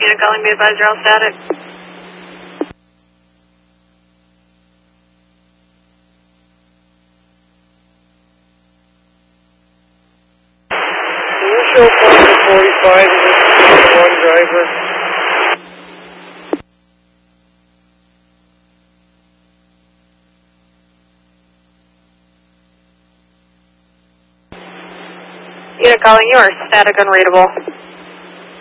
Unit calling, be advised, you're all static. Can you show Foster 45 and this one driver? Unit calling, you are static unreadable.